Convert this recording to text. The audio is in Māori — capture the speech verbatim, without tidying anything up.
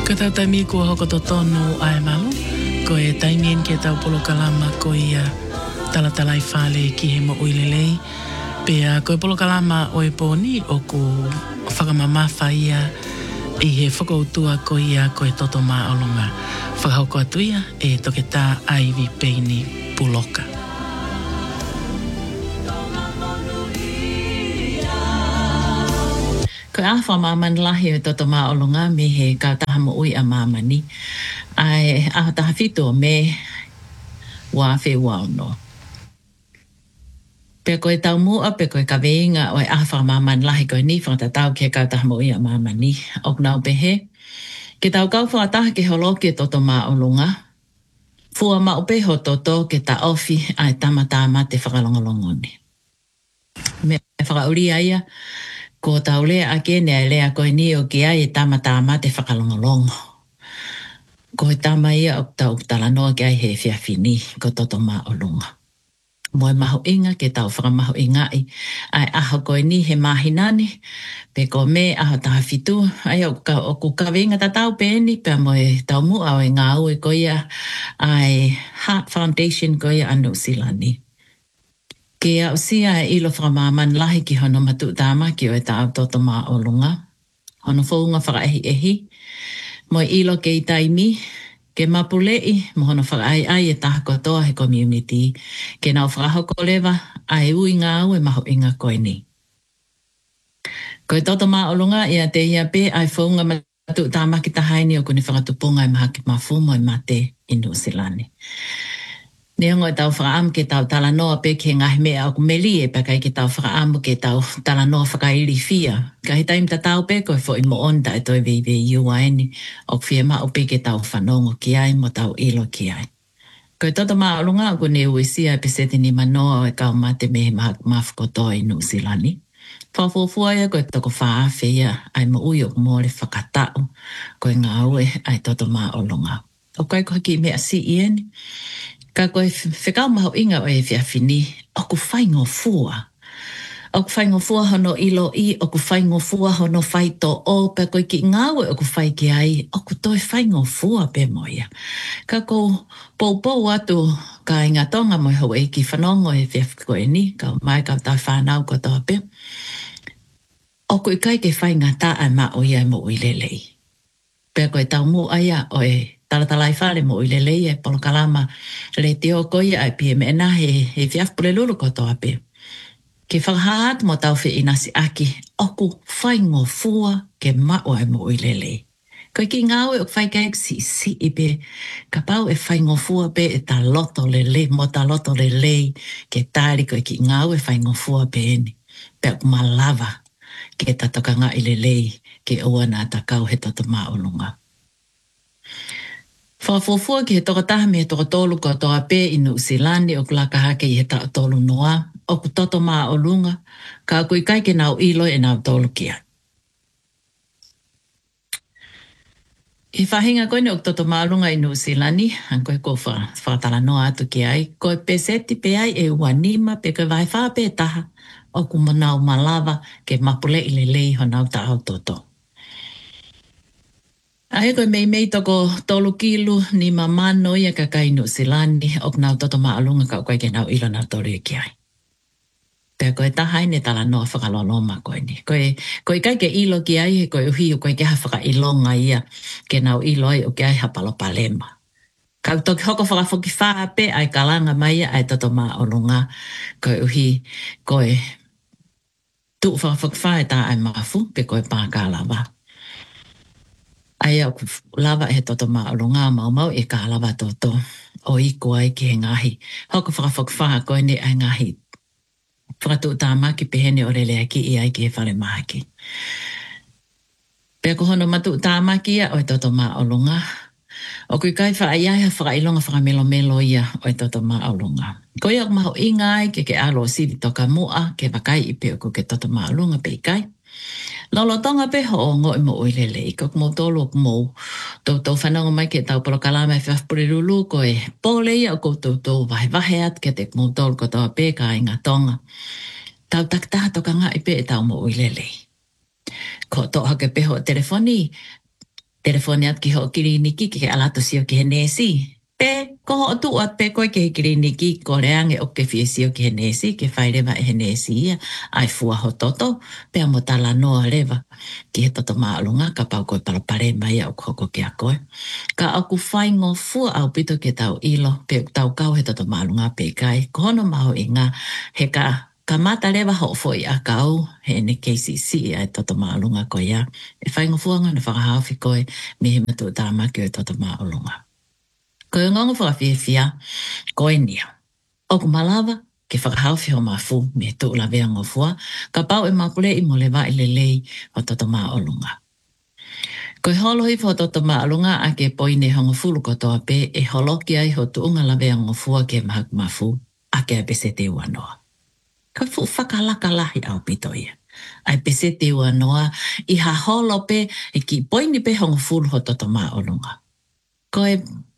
Ka tau taimi kua hoko to tonu ai malu, ko e taimien ke tau polo kalama ko ia talatalai whale ki he mo uilelei. Pea ko e polo kalama o e pōni o ku whakamamawha ia i he whakautua ko ia ko e toto mā olonga. Whakahoko atu ia e toke tā Ivy Peini Puloka. Ko e awha māman lahi o toto mā olonga me he kautaha mo ui a māmani. Ai aho taha whito me wā whi wauno. Pe koe tau mua, pe koe ka veinga o e awha māman lahi koe ni whakatatau ke kautaha mo ui a māmani. Ok nau pehe. Ke tau kau whakataha ke holo ke toto mā olonga. Fua ma upe ho toto ke ta ofi ai tamatama te whakalongolongoni. Me whakauri aia. Ko tau lea ake nea lea koe ni o ki ai e tamatama te whakalongolongo. Ko he tama ia o tau talanoa ki ai he whiawhini ko toto mā olunga. Moe maho inga ke tau whakamaho inga i ai aho koe ni he mahinani. Pe ko me aho taha whitu ai o, ka, o ku kawenga ta tau pēni pe moe tau mua o e ngā ue ko ia ai Heart Foundation ko ia anu silani. Ke au sia e ilo whakamaman lahi ki hono matu tāma ki o e tau toto mā olunga. Hono whaunga whakaehi ehi. Mo ilo ke i taimi, ke mapulei, mo hono whakaai ai e taha kotoa he community. Ke nau whakahoko lewa, ai ui ngā au e maho inga koe ni. Koe toto mā olunga ia te ia pe ai whaunga matu tāma ki tahaini o kuni whakatupunga e maha ki mafu mo e mate inu silani. Neongo e tau whakaamu ke tau talanoa pe ke ngahi mea o meli e pakai ke tau whakaamu ke tau talanoa whakairi fia. Ka he taim ta tau pe koe fo i mo onda e toi vei vei iuaini o whia ma o pe ke tau whanongo ki ai mo tau ilo ki ai. Koe toto maa olunga ko ne uisia e peseti ni manoa o e kau mate me ma mawhakotoa i nusilani. Whawhofua ia koe toko whaafe ia ai mo ui o mōre whakatau koe ngā ue ai toto maa olunga. O kai koe ki mea si ieni. Ka koe whekau maho inga o e whiawhini, oku whaingo fua. Oku whaingo fua hono ilo i, oku whaingo fua hono whaito o, pe koe ki ngāwe oku whai ki ai, oku toi whaingo fua pe moia. Ka ko pou pou atu ka inga tonga moi hau e ki whanongo e whiawhi koe ni, ka mai ka tau whanau ko toa pe. Oku i kai ke whainga ta ai ma o ia mo uilelei. Pe koe tau mu aia o e talatalai whare mo i lelei e polo kalama le te o koia ai pie me ena he, he whiawpule lulu ko toa pe. Ke whakahaat mo tau whi inasi aki, oku whaingo fua ke mao ai mo i lelei. Koe ki ngāwe o whaikaik si si i pe, ka pau e whaingo fua pe e ta loto lelei, mo ta loto lelei ke tāri koe ki ngāwe whaingo fua pe eni. Pe o malawa ke ta toka ngā i lelei ke oa nā ta kau he toto mā olunga. Whawhofua ki he toka taha me he toka tolu ko toa pe inu usilani o kulaka hake i he toka tolu noa. O ku toto maa o lunga, ka kui kai ke nau ilo e nau tolu kia. I whahinga koe ne o toto maa lunga inu usilani, an koe ko whakatala noa atu ki ai, koe pe seti pe ai e uanima pe koe vai wha pe taha o ku manau malawa ke mapule i lelei ho nau ta au toto. Ahe koe mei mei toko tolu kilu ni mamano ia ka kainu silani o nau toto maalunga ka koe ke nau ilo nau tolu i ki ai. Pea koe tahai ne tala noa whakaloloma koe ni. Koe, koe kai ke ilo ki ai, koe uhi o koe ke ha whakailonga ia ke nau ilo ai o ke ai hapalo palema. Kau toki hoko whakafoki whaa pe ai kalanga mai ai toto maalunga koe uhi koe tu whakafoki whaa e ta ai mafu pe koe pākalawa. Ai au lava e toto maalunga mau mau e ka lava toto o iko ai ki he ngahi. Hoko whakawhakawha koe ne ai ngahi. Whakatu tāma ki pehene o relea ki i ai ki he whare mahaki. Pea ko hono matu tāma ki ia o e toto maalunga. O kui kai whaaiaia whakailonga whakamelo melo ia o e toto maalunga. Ko ia maho ingai ke ke alo sivi toka mua ke wakai i pe o ke toto maalunga pe i kai. Lolo tonga pe ho ngo i mo uilele i kok mo tolo mo tau tau whanonga mai ke tau polo kalama e whiawpuri rulu ko e pole ia o ko tau tau vahe vahe at ke te mo tolo ko tau pe ka inga tonga. Tau taktaha toka ngā i pe e tau mo uilele. Ko to hake pe ho telefoni telefoniat ki ho kiliniki ki alato sio ki henesi. Pe ko ho tuat pe ko ki kiliniki ko reange o ke fiesio ki henesi ke whaireva e henesi ai fua ho toto pe a motala noa reva ki he toto maalunga ka pau koe parapare mai au koko ki a koe. Ka aku whaingo fua au pito ke tau ilo pe tau kau he toto maalunga pe kai ko hono maho i ngā he ka ka mata rewa ho foi a kau he ne K C C ai toto maalunga ko ia e whaingo fuanga na whakahawhi koe me he matu tāma ki o toto maalunga. Ko e ngongo whakawhiwhia koe nia. Oku malawa ke whakahawhi ho mafu me tu la vea ngofua ka pau e mapule i mo le wa i le lei o toto maalunga. Ko e holohi fo toto maalunga a ke poine hongo fulu kotoa pe e holoki ai ho tuunga la vea ngofua ke mahak mafu a ke a pese te uanoa. Ka fu whakalaka lahi au pito ia. Ai pese te uanoa i ha holo pe e ki poini pe hongo fulu ho toto maalunga. Ko e